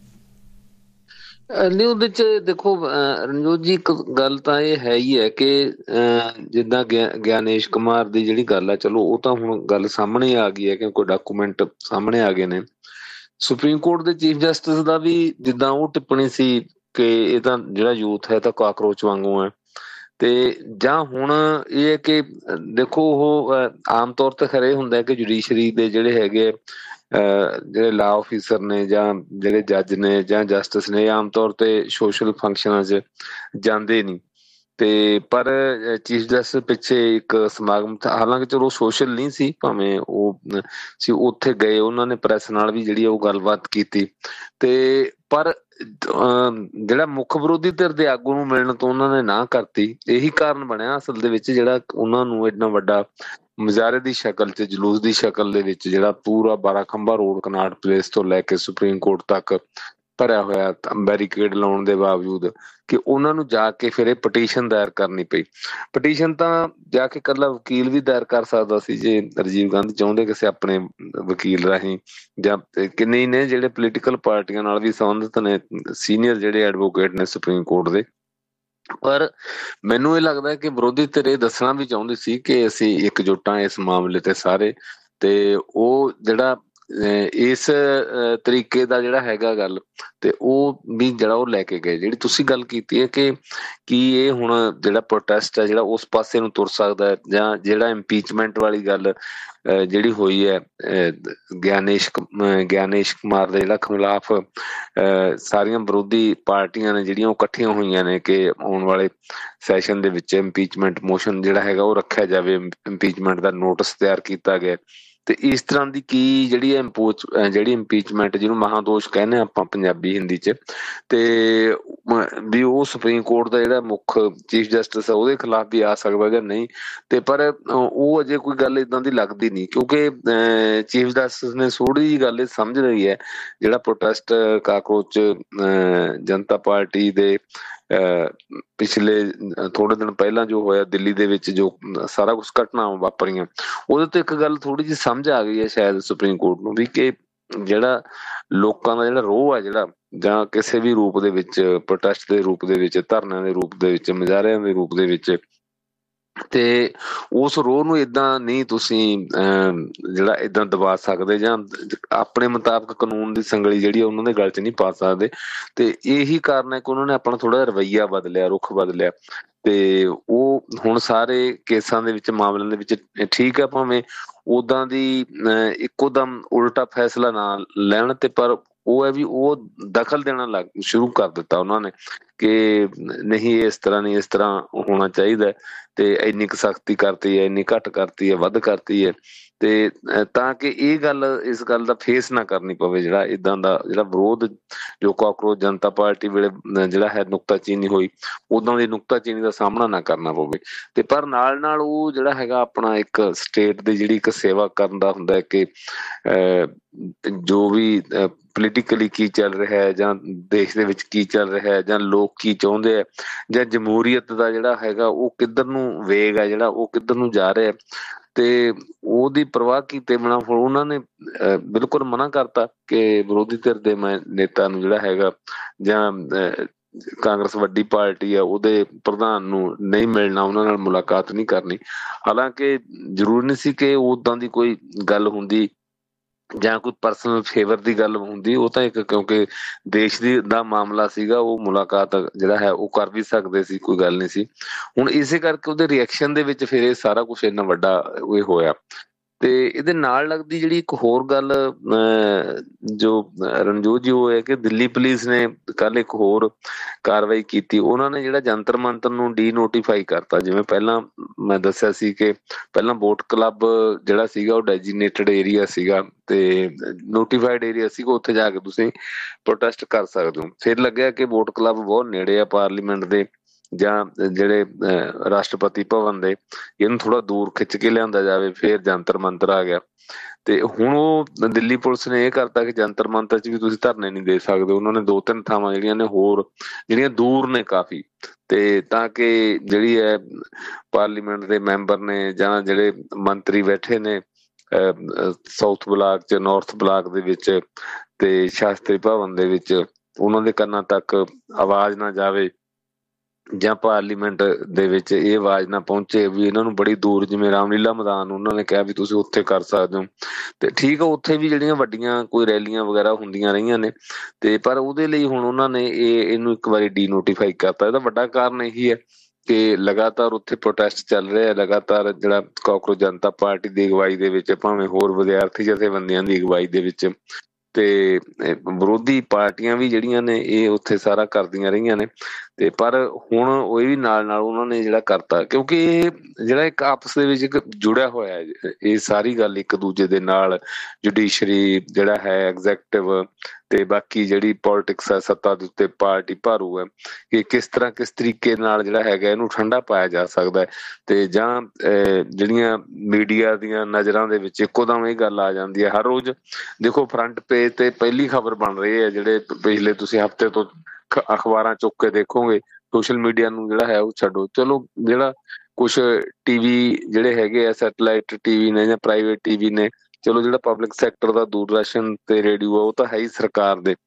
[SPEAKER 2] ਨਹੀਂ, ਉਹਦੇ 'ਚ ਦੇਖੋ ਰਣਜੋਤ ਜੀ, ਇੱਕ ਗੱਲ ਤਾਂ ਇਹ ਹੈ ਹੀ ਹੈ ਕਿ ਜਿੱਦਾਂ ਗਿਆ ਗਿਆਨੇਸ਼ ਕੁਮਾਰ ਦੀ ਜਿਹੜੀ ਗੱਲ ਆ, ਚਲੋ ਉਹ ਤਾਂ ਹੁਣ ਗੱਲ ਸਾਹਮਣੇ ਆ ਗਈ ਹੈ ਕਿਉਂਕਿ ਡਾਕੂਮੈਂਟ ਸਾਹਮਣੇ ਆ ਗਏ ਨੇ। ਸੁਪਰੀਮ ਕੋਰਟ ਦੇ ਚੀਫ ਜਸਟਿਸ ਦਾ ਵੀ ਜਿੱਦਾਂ ਉਹ ਟਿੱਪਣੀ ਸੀ ਕਿ ਇਹ ਤਾਂ ਜਿਹੜਾ ਯੂਥ ਹੈ ਤਾਂ ਕਾਕਰੋਚ ਵਾਂਗੂ ਹੈ, ਤੇ ਜਾਂ ਹੁਣ ਇਹ ਹੈ ਕਿ ਦੇਖੋ ਉਹ ਆਮ ਤੌਰ ਤੇ ਖਰੇ ਹੁੰਦਾ ਕਿ ਜੁਡੀਸ਼ਰੀ ਦੇ ਜਿਹੜੇ ਹੈਗੇ ਜਿਹੜੇ ਲਾ ਆਫਿਸਰ ਨੇ ਜਾਂ ਜਿਹੜੇ ਜੱਜ ਨੇ ਜਾਂ ਜਸਟਿਸ ਨੇ, ਆਮ ਤੌਰ ਤੇ ਸੋਸ਼ਲ ਫੰਕਸ਼ਨਾਂ 'ਚ ਜਾਂਦੇ ਨਹੀਂ, ਤੇ ਪਰ ਚੀਫ ਜਸਟਿਸ ਪਿੱਛੇ ਇੱਕ ਸਮਾਗਮ, ਹਾਲਾਂਕਿ ਚਲੋ ਸੋਸ਼ਲ ਨਹੀਂ ਸੀ, ਭਾਵੇਂ ਉਹ ਸੀ, ਉੱਥੇ ਗਏ, ਉਹਨਾਂ ਨੇ ਪ੍ਰੈਸ ਨਾਲ ਵੀ ਜਿਹੜੀ ਉਹ ਗੱਲਬਾਤ ਕੀਤੀ, ਤੇ ਪਰ ਜਿਹੜਾ ਮੁੱਖ ਵਿਰੋਧੀ ਧਿਰ ਦੇ ਆਗੂ ਨੂੰ ਮਿਲਣ ਤੋਂ ਉਹਨਾਂ ਨੇ ਨਾਂਹ ਕਰਤੀ। ਇਹੀ ਕਾਰਨ ਬਣਿਆ ਅਸਲ ਦੇ ਵਿੱਚ ਜਿਹੜਾ ਉਹਨਾਂ ਨੂੰ ਇੰਨਾ ਵੱਡਾ ਮੁਜ਼ਾਹਰੇ ਦੀ ਸ਼ਕਲ 'ਚ, ਜਲੂਸ ਦੀ ਸ਼ਕਲ ਦੇ ਵਿੱਚ ਜਿਹੜਾ ਪੂਰਾ ਬਾਰਾਂ ਖੰਭਾ ਰੋਡ ਕਨਾਟ ਪਲੇਸ ਤੋਂ ਲੈ ਕੇ ਸੁਪਰੀਮ ਕੋਰਟ ਤੱਕ ਭਰਿਆ ਹੋਇਆ ਬੈਰੀਕੇਡ ਲਾਉਣ ਦੇ ਬਾਵਜੂਦ, ਕਿ ਉਹਨਾਂ ਨੂੰ ਜਾ ਕੇ ਫਿਰ ਇਹ ਪਟੀਸ਼ਨ ਦਾਇਰ ਕਰਨੀ ਪਈ। ਪਟੀਸ਼ਨ ਤਾਂ ਜਾ ਕੇ ਇਕੱਲਾ ਵਕੀਲ ਵੀ ਦਾਇਰ ਕਰ ਸਕਦਾ ਸੀ ਜੇ ਰਾਜੀਵ ਗਾਂਧੀ ਚਾਹੁੰਦੇ ਕਿਸੇ ਆਪਣੇ ਵਕੀਲ ਰਾਹੀਂ, ਜਾਂ ਕਿੰਨੇ ਨੇ ਜਿਹੜੇ ਪੋਲੀਟੀਕਲ ਪਾਰਟੀਆਂ ਨਾਲ ਵੀ ਸੰਬੰਧਿਤ ਨੇ, ਸੀਨੀਅਰ ਜਿਹੜੇ ਐਡਵੋਕੇਟ ਨੇ ਸੁਪਰੀਮ ਕੋਰਟ ਦੇ। ਪਰ ਮੈਨੂੰ ਇਹ ਲੱਗਦਾ ਕਿ ਵਿਰੋਧੀ ਧਿਰ ਇਹ ਦੱਸਣਾ ਵੀ ਚਾਹੁੰਦੀ ਸੀ ਕਿ ਅਸੀਂ ਇਕਜੁੱਟ ਹਾਂ ਇਸ ਮਾਮਲੇ ਤੇ ਸਾਰੇ, ਤੇ ਉਹ ਜਿਹੜਾ ਇਸ ਤਰੀਕੇ ਦਾ ਜਿਹੜਾ ਹੈਗਾ ਗੱਲ, ਤੇ ਉਹ ਵੀ ਜਿਹੜਾ ਉਹ ਲੈ ਕੇ ਗਏ। ਜਿਹੜੀ ਤੁਸੀਂ ਗੱਲ ਕੀਤੀ ਹੈ ਕਿ ਕੀ ਇਹ ਹੁਣ ਜਿਹੜਾ ਪ੍ਰੋਟੈਸਟ ਹੈ ਜਿਹੜਾ ਉਸ ਪਾਸੇ ਨੂੰ ਤੁਰ ਸਕਦਾ, ਜਾਂ ਜਿਹੜਾ ਇੰਪੀਚਮੈਂਟ ਵਾਲੀ ਗੱਲ ਜਿਹੜੀ ਹੋਈ ਹੈ ਗਿਆਨੇਸ਼ ਗਿਆਨੇਸ਼ ਕੁਮਾਰ ਦੇ ਜਿਹੜਾ ਖਿਲਾਫ ਸਾਰੀਆਂ ਵਿਰੋਧੀ ਪਾਰਟੀਆਂ ਨੇ ਜਿਹੜੀਆਂ ਉਹ ਇਕੱਠੀਆਂ ਹੋਈਆਂ ਨੇ ਕਿ ਆਉਣ ਵਾਲੇ ਸੈਸ਼ਨ ਦੇ ਵਿੱਚ ਇੰਪੀਚਮੈਂਟ ਮੋਸ਼ਨ ਜਿਹੜਾ ਹੈਗਾ ਉਹ ਰੱਖਿਆ ਜਾਵੇ, ਇੰਪੀਚਮੈਂਟ ਦਾ ਨੋਟਿਸ ਤਿਆਰ ਕੀਤਾ ਗਿਆ, ਤੇ ਇਸ ਤਰ੍ਹਾਂ ਦੀ ਕੀ ਜਿਹੜੀ ਇੰਪੋਚ ਜਿਹੜੀ ਇੰਪੀਚਮੈਂਟ ਜਿਹਨੂੰ ਮਹਾਦੋਸ਼ ਕਹਿੰਦੇ ਆਪਾਂ ਪੰਜਾਬੀ ਹਿੰਦੀ 'ਚ, ਤੇ ਵੀ ਉਹ ਸੁਪਰੀਮ ਕੋਰਟ ਦਾ ਜਿਹੜਾ ਮੁੱਖ ਚੀਫ ਜਸਟਿਸ ਹੈ ਉਹਦੇ ਖਿਲਾਫ ਵੀ ਆ ਸਕਦਾ ਜਾਂ ਨਹੀਂ। ਤੇ ਪਰ ਉਹ ਅਜੇ ਕੋਈ ਗੱਲ ਏਦਾਂ ਦੀ ਲੱਗਦੀ ਨਹੀਂ, ਕਿਉਂਕਿ ਚੀਫ ਜਸਟਿਸ ਨੇ ਥੋੜੀ ਜਿਹੀ ਗੱਲ ਇਹ ਸਮਝ ਰਹੀ ਹੈ ਜਿਹੜਾ ਪ੍ਰੋਟੈਸਟ ਕਾਕਰੋਚ ਜਨਤਾ ਪਾਰਟੀ ਦੇ ਪਿਛਲੇ ਥੋੜੇ ਦਿਨ ਪਹਿਲਾਂ ਜੋ ਹੋਇਆ ਦਿੱਲੀ ਦੇ ਵਿੱਚ, ਜੋ ਸਾਰਾ ਕੁਛ ਘਟਨਾਵਾਂ ਵਾਪਰੀਆਂ, ਉਹਦੇ ਤੋਂ ਇੱਕ ਗੱਲ ਥੋੜੀ ਜਿਹੀ ਸਮਝ ਆ ਗਈ ਹੈ ਸ਼ਾਇਦ ਸੁਪਰੀਮ ਕੋਰਟ ਨੂੰ ਵੀ ਕਿ ਜਿਹੜਾ ਲੋਕਾਂ ਦਾ ਜਿਹੜਾ ਰੋਹ ਹੈ ਜਿਹੜਾ, ਜਾਂ ਕਿਸੇ ਵੀ ਰੂਪ ਦੇ ਵਿੱਚ, ਪ੍ਰੋਟੈਸਟ ਦੇ ਰੂਪ ਦੇ ਵਿੱਚ, ਧਰਨਿਆਂ ਦੇ ਰੂਪ ਦੇ ਵਿੱਚ, ਮੁਜ਼ਾਹਰਿਆਂ ਦੇ ਰੂਪ ਦੇ ਵਿੱਚ, ਤੇ ਉਸ ਰੋਹ ਨੂੰ ਏਦਾਂ ਨਹੀਂ ਤੁਸੀਂ ਜਿਹੜਾ ਏਦਾਂ ਦਬਾ ਸਕਦੇ, ਜਾਂ ਆਪਣੇ ਮੁਤਾਬਕ ਕਾਨੂੰਨ ਦੀ ਸੰਗਲੀ ਜਿਹੜੀ ਉਹਨਾਂ ਦੇ ਗਲ 'ਚ ਨਹੀਂ ਪਾ ਸਕਦੇ। ਤੇ ਇਹੀ ਕਾਰਨ ਹੈ ਕਿ ਉਹਨਾਂ ਨੇ ਆਪਣਾ ਥੋੜਾ ਰਵੱਈਆ ਬਦਲਿਆ, ਰੁਖ ਬਦਲਿਆ, ਤੇ ਉਹ ਹੁਣ ਸਾਰੇ ਕੇਸਾਂ ਦੇ ਵਿੱਚ, ਮਾਮਲਿਆਂ ਦੇ ਵਿੱਚ ਠੀਕ ਹੈ, ਭਾਵੇਂ ਓਦਾਂ ਦੀ ਇੱਕੋ ਦਮ ਉਲਟਾ ਫੈਸਲਾ ਨਾ ਲੈਣ, ਤੇ ਪਰ ਉਹ ਹੈ ਵੀ ਉਹ ਦਖਲ ਦੇਣਾ ਲੱਗ ਸ਼ੁਰੂ ਕਰ ਦਿੱਤਾ ਉਹਨਾਂ ਨੇ ਕਿ ਨਹੀਂ ਇਸ ਤਰ੍ਹਾਂ ਨਹੀਂ, ਇਸ ਤਰ੍ਹਾਂ ਹੋਣਾ ਚਾਹੀਦਾ, ਤੇ ਇੰਨੀ ਕੁ ਸਖਤੀ ਕਰਤੀ ਹੈ, ਇੰਨੀ ਘੱਟ ਕਰਤੀ ਹੈ, ਵੱਧ ਕਰਤੀ ਹੈ, ਤੇ ਤਾਂ ਕਿ ਇਹ ਗੱਲ, ਇਸ ਗੱਲ ਦਾ ਫੇਸ ਨਾ ਕਰਨੀ ਪਵੇ, ਜਿਹੜਾ ਇਦਾਂ ਦਾ ਜਿਹੜਾ ਵਿਰੋਧ ਜੋ ਕਾਕਰੋਚ ਜਨਤਾ ਪਾਰਟੀ ਵੇਲੇ ਜਿਹੜਾ ਹੈ ਨੁਕਤਾਚੀਨੀ ਹੋਈ, ਉਦਾਂ ਦੀ ਨੁਕਤਾਚੀਨੀ ਦਾ ਸਾਹਮਣਾ ਨਾ ਕਰਨਾ ਪਵੇ। ਤੇ ਪਰ ਨਾਲ ਨਾਲ ਉਹ ਜਿਹੜਾ ਹੈਗਾ ਆਪਣਾ ਇੱਕ ਸਟੇਟ ਦੀ ਜਿਹੜੀ ਇੱਕ ਸੇਵਾ ਕਰਨ ਦਾ ਹੁੰਦਾ ਹੈ ਕਿ ਜੋ ਵੀ ਪੋਲੀਟੀਕਲੀ ਕੀ ਚੱਲ ਰਿਹਾ ਹੈ, ਜਾਂ ਦੇਸ਼ ਦੇ ਵਿੱਚ ਕੀ ਚੱਲ ਰਿਹਾ ਹੈ, ਜਾਂ ਲੋਕ ਕੀ ਚਾਹੁੰਦੇ ਆ, ਜਾਂ ਜਮਹੂਰੀਅਤ ਦਾ ਜਿਹੜਾ ਹੈਗਾ ਉਹ ਕਿੱਧਰ ਨੂੰ ਵੇਗ ਹੈ, ਜਿਹੜਾ ਉਹ ਕਿੱਧਰ ਨੂੰ ਜਾ ਰਿਹਾ, ਤੇ ਉਹਦੀ ਪਰਵਾਹ ਕੀਤੇ ਬਿਨਾਂ ਹੁਣ ਉਹਨਾਂ ਨੇ ਬਿਲਕੁਲ ਮਨਾ ਕਰਤਾ ਕਿ ਵਿਰੋਧੀ ਧਿਰ ਦੇ ਮੈਂ ਨੇਤਾ ਨੂੰ ਜਿਹੜਾ ਹੈਗਾ, ਜਾਂ ਕਾਂਗਰਸ ਵੱਡੀ ਪਾਰਟੀ ਆ ਉਹਦੇ ਪ੍ਰਧਾਨ ਨੂੰ ਨਹੀਂ ਮਿਲਣਾ, ਉਹਨਾਂ ਨਾਲ ਮੁਲਾਕਾਤ ਨਹੀਂ ਕਰਨੀ। ਹਾਲਾਂਕਿ ਜ਼ਰੂਰੀ ਨਹੀਂ ਸੀ ਕਿ ਉਦਾਂ ਦੀ ਕੋਈ ਗੱਲ ਹੁੰਦੀ ਜਾਂ ਕੋਈ ਪਰਸਨਲ ਫੇਵਰ ਦੀ ਗੱਲ ਹੁੰਦੀ, ਉਹ ਤਾਂ ਇੱਕ ਕਿਉਂਕਿ ਦੇਸ਼ ਦੀ ਦਾ ਮਾਮਲਾ ਸੀਗਾ, ਉਹ ਮੁਲਾਕਾਤ ਜਿਹੜਾ ਹੈ ਉਹ ਕਰ ਵੀ ਸਕਦੇ ਸੀ, ਕੋਈ ਗੱਲ ਨਹੀਂ ਸੀ। ਹੁਣ ਇਸੇ ਕਰਕੇ ਉਹਦੇ ਰਿਐਕਸ਼ਨ ਦੇ ਵਿੱਚ ਫਿਰ ਇਹ ਸਾਰਾ ਕੁਛ ਇੰਨਾ ਵੱਡਾ ਇਹ ਹੋਇਆ। ਤੇ ਇਹਦੇ ਨਾਲ ਲੱਗਦੀ ਜਿਹੜੀ ਇੱਕ ਹੋਰ ਗੱਲ ਜੋ ਰਣਜੋਤ ਜੀ, ਉਹ ਹੈ ਕਿ ਦਿੱਲੀ ਪੁਲਿਸ ਨੇ ਕੱਲ ਇੱਕ ਹੋਰ ਕਾਰਵਾਈ ਕੀਤੀ। ਉਹਨਾਂ ਨੇ ਜਿਹੜਾ ਜੰਤਰ ਮੰਤਰ ਨੂੰ ਡੀ ਨੋਟੀਫਾਈ ਕਰਤਾ। ਜਿਵੇਂ ਪਹਿਲਾਂ ਮੈਂ ਦੱਸਿਆ ਸੀ ਕਿ ਪਹਿਲਾਂ ਬੋਟ ਕਲੱਬ ਜਿਹੜਾ ਸੀਗਾ ਉਹ ਡੈਜੀਨੇਟਡ ਏਰੀਆ ਸੀਗਾ ਤੇ ਨੋਟੀਫਾਈਡ ਏਰੀਆ ਸੀਗਾ, ਉੱਥੇ ਜਾ ਕੇ ਤੁਸੀਂ ਪ੍ਰੋਟੈਸਟ ਕਰ ਸਕਦੇ ਹੋ। ਫਿਰ ਲੱਗਿਆ ਕਿ ਬੋਟ ਕਲੱਬ ਬਹੁਤ ਨੇੜੇ ਆ ਪਾਰਲੀਮੈਂਟ ਦੇ ਜਾਂ ਜਿਹੜੇ ਰਾਸ਼ਟਰਪਤੀ ਭਵਨ ਦੇ, ਇਹਨੂੰ ਥੋੜਾ ਦੂਰ ਖਿੱਚ ਕੇ ਲਿਆਂਦਾ ਜਾਵੇ, ਫਿਰ ਜੰਤਰ ਮੰਤਰ ਆ ਗਿਆ। ਤੇ ਹੁਣ ਉਹ ਦਿੱਲੀ ਪੁਲਿਸ ਨੇ ਇਹ ਕਰਤਾ ਕਿ ਜੰਤਰ ਮੰਤਰ 'ਚ ਵੀ ਤੁਸੀਂ ਧਰਨੇ ਨਹੀਂ ਦੇ ਸਕਦੇ। ਉਹਨਾਂ ਨੇ ਦੋ ਤਿੰਨ ਥਾਵਾਂ ਜਿਹੜੀਆਂ ਨੇ ਹੋਰ ਜਿਹੜੀਆਂ ਦੂਰ ਨੇ ਕਾਫੀ, ਤੇ ਤਾਂ ਕਿ ਜਿਹੜੀ ਹੈ ਪਾਰਲੀਮੈਂਟ ਦੇ ਮੈਂਬਰ ਨੇ ਜਾਂ ਜਿਹੜੇ ਮੰਤਰੀ ਬੈਠੇ ਨੇ ਸਾਊਥ ਬਲਾਕ 'ਚ, ਨਾਰਥ ਬਲਾਕ ਦੇ ਵਿੱਚ ਤੇ ਸ਼ਾਸਤਰੀ ਭਵਨ ਦੇ ਵਿੱਚ, ਉਹਨਾਂ ਦੇ ਕੰਨਾਂ ਤੱਕ ਆਵਾਜ਼ ਨਾ ਜਾਵੇ ਜਾਂ ਪਾਰਲੀਮੈਂਟ ਦੇ ਵਿੱਚ ਇਹ ਆਵਾਜ਼ ਨਾ ਪਹੁੰਚੇ ਵੀ ਇਹਨਾਂ ਨੂੰ ਬੜੀ ਦੂਰ, ਜਿਵੇਂ ਰਾਮਲੀਲਾ ਮੈਦਾਨ ਉਹਨਾਂ ਨੇ ਕਿਹਾ ਵੀ ਤੁਸੀਂ ਉੱਥੇ ਕਰ ਸਕਦੇ ਹੋ। ਤੇ ਠੀਕ ਆ, ਉੱਥੇ ਵੀ ਜਿਹੜੀਆਂ ਵੱਡੀਆਂ ਕੋਈ ਰੈਲੀਆਂ ਵਗੈਰਾ ਹੁੰਦੀਆਂ ਰਹੀਆਂ ਨੇ, ਤੇ ਪਰ ਉਹਦੇ ਲਈ ਹੁਣ ਉਹਨਾਂ ਨੇ ਇਹ ਇਹਨੂੰ ਇੱਕ ਵਾਰੀ ਡੀ ਨੋਟੀਫਾਈ ਕਰਤਾ। ਇਹਦਾ ਵੱਡਾ ਕਾਰਨ ਇਹੀ ਹੈ ਕਿ ਲਗਾਤਾਰ ਉੱਥੇ ਪ੍ਰੋਟੈਸਟ ਚੱਲ ਰਿਹਾ, ਲਗਾਤਾਰ ਜਿਹੜਾ ਕਾਕਰੋਚ ਜਨਤਾ ਪਾਰਟੀ ਦੀ ਅਗਵਾਈ ਦੇ ਵਿੱਚ, ਭਾਵੇਂ ਹੋਰ ਵਿਦਿਆਰਥੀ ਜਥੇਬੰਦੀਆਂ ਦੀ ਅਗਵਾਈ ਦੇ ਵਿੱਚ, ਤੇ ਵਿਰੋਧੀ ਪਾਰਟੀਆਂ ਵੀ ਜਿਹੜੀਆਂ ਨੇ ਇਹ ਉੱਥੇ ਸਾਰਾ ਕਰਦੀਆਂ ਰਹੀਆਂ ਨੇ। ਤੇ ਪਰ ਹੁਣ ਉਹ ਵੀ ਨਾਲ ਨਾਲ ਉਹਨਾਂ ਨੇ ਜਿਹੜਾ ਕਰਤਾ, ਕਿਉਂਕਿ ਇਹ ਜਿਹੜਾ ਇੱਕ ਆਪਸ ਦੇ ਵਿੱਚ ਇੱਕ ਜੁੜਿਆ ਹੋਇਆ ਹੈ, ਇਹ ਸਾਰੀ ਗੱਲ ਇੱਕ ਦੂਜੇ ਦੇ ਨਾਲ, ਜੁਡੀਸ਼ਰੀ ਜਿਹੜਾ ਹੈ, ਐਗਜ਼ੈਕਟਿਵ ਤੇ ਬਾਕੀ ਜਿਹੜੀ ਪੋਲੀਟਿਕਸ ਹੈ, ਸੱਤਾ ਦੇ ਉੱਤੇ ਪਾਰਟੀ ਭਾਰੂ ਹੈ, ਕਿ ਕਿਸ ਤਰ੍ਹਾਂ ਕਿਸ ਤਰੀਕੇ ਨਾਲ ਜਿਹੜਾ ਹੈਗਾ ਇਹਨੂੰ ਠੰਡਾ ਪਾਇਆ ਜਾ ਸਕਦਾ ਹੈ। ਤੇ ਜਾਂ ਜਿਹੜੀਆਂ ਮੀਡੀਆ ਦੀਆਂ ਨਜ਼ਰਾਂ ਦੇ ਵਿੱਚ ਇੱਕੋ ਦਮ ਇਹ ਗੱਲ ਆ ਜਾਂਦੀ ਹੈ। ਹਰ ਰੋਜ਼ ਦੇਖੋ ਫਰੰਟ ਪੇਜ ਤੇ ਪਹਿਲੀ ਖਬਰ ਬਣ ਰਹੀ ਹੈ, ਜਿਹੜੇ ਪਿਛਲੇ ਤੁਸੀਂ ਹਫ਼ਤੇ ਤੋਂ ਅਖਬਾਰਾਂ ਚੁੱਕ ਕੇ ਦੇਖੋਗੇ, ਸੋਸ਼ਲ ਮੀਡੀਆ ਨੂੰ ਜਿਹੜਾ ਹੈ ਉਹ ਛੱਡੋ, ਚਲੋ ਜਿਹੜਾ ਕੁਛ ਟੀਵੀ ਜਿਹੜੇ ਹੈਗੇ ਆ, ਸੈਟਲਾਈਟ ਟੀਵੀ ਨੇ ਜਾਂ ਪ੍ਰਾਈਵੇਟ ਟੀਵੀ ਨੇ, ਚਲੋ ਜਿਹੜਾ ਪਬਲਿਕ ਸੈਕਟਰ ਦਾ ਦੂਰਦਰਸ਼ਨ ਤੇ ਰੇਡੀਓ ਆ ਉਹ ਤਾਂ ਹੈ ਹੀ ਸਰਕਾਰ ਦੇ,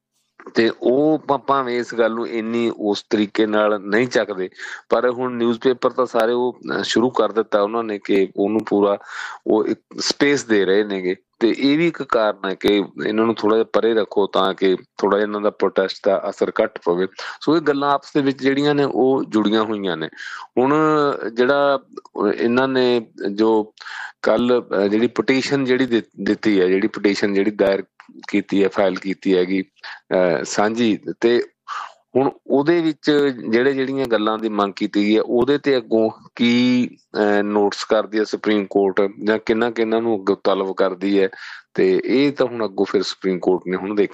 [SPEAKER 2] ਤੇ ਉਹ ਭਾਵੇਂ ਇਸ ਗੱਲ ਨੂੰ ਇੰਨੀ ਉਸ ਤਰੀਕੇ ਨਾਲ ਨਹੀਂ ਚੱਕਦੇ, ਪਰ ਹੁਣ ਨਿਊਜ਼ਪੇਪਰ ਤਾਂ ਸਾਰੇ ਉਹ ਸ਼ੁਰੂ ਕਰ ਦਿੱਤਾ ਉਹਨਾਂ ਨੇ ਕਿ ਉਹਨੂੰ ਪੂਰਾ ਉਹ ਇੱਕ ਸਪੇਸ ਦੇ ਰਹੇ ਨੇਗੇ। ਤੇ ਇਹ ਵੀ ਇੱਕ ਕਾਰਨ ਹੈ ਕਿ ਇਹਨਾਂ ਨੂੰ ਥੋੜਾ ਜਿਹਾ ਪਰੇ ਰੱਖੋ ਤਾਂ ਕਿ ਥੋੜਾ ਜਿਹਾ ਇਹਨਾਂ ਦਾ ਪ੍ਰੋਟੈਸਟ ਦਾ ਅਸਰ ਘੱਟ ਪਵੇ। ਸੋ ਇਹ ਗੱਲਾਂ ਆਪਸ ਦੇ ਵਿੱਚ ਜਿਹੜੀਆਂ ਨੇ ਉਹ ਜੁੜੀਆਂ ਹੋਈਆਂ ਨੇ। ਹੁਣ ਜਿਹੜਾ ਇਹਨਾਂ ਨੇ ਜੋ ਕੱਲ ਜਿਹੜੀ ਪਟੀਸ਼ਨ ਜਿਹੜੀ ਦਿੱਤੀ ਹੈ, ਜਿਹੜੀ ਪਟੀਸ਼ਨ ਜਿਹੜੀ ਦਾਇਰ ਕੀਤੀ ਹੈ, ਫਾਈਲ ਕੀਤੀ ਹੈਗੀ ਸਾਂਝੀ, ਤੇ ਹੁਣ ਉਹਦੇ ਵਿੱਚ ਜਿਹੜੇ ਜਿਹੜੀਆਂ ਗੱਲਾਂ ਦੀ ਮੰਗ ਕੀਤੀ ਗਈ ਹੈ, ਉਹਦੇ ਤੇ ਅੱਗੋਂ ਕੀ ਨੋਟਿਸ ਕਰਦੀ ਹੈ ਸੁਪਰੀਮ ਕੋਰਟ, ਜਾਂ ਕਿਹਨਾਂ ਕਿਹਨਾਂ ਨੂੰ ਅੱਗੋਂ ਤਲਬ ਕਰਦੀ ਹੈ, ਤੇ ਇਹ ਤਾਂ ਹੁਣ ਅੱਗੋਂ ਫਿਰ ਸੁਪਰੀਮ ਕੋਰਟ ਨੇ ਹੁਣ ਦੇਖ